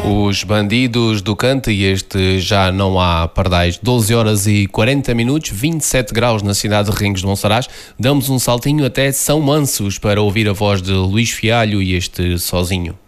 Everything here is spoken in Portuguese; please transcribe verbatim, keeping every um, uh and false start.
Os Bandidos do Cante e este Já Não Há Pardais. doze horas e quarenta minutos, vinte e sete graus na cidade de Ringos de Monsaraz. Damos um saltinho até São Mansos para ouvir a voz de Luís Fialho e este Sozinho.